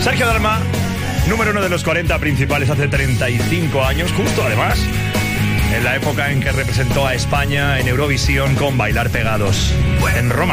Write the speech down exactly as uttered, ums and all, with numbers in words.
Sergio Dalma, número uno de los cuarenta principales hace treinta y cinco años, justo además, en la época en que representó a España en Eurovisión con Bailar Pegados, en Roma.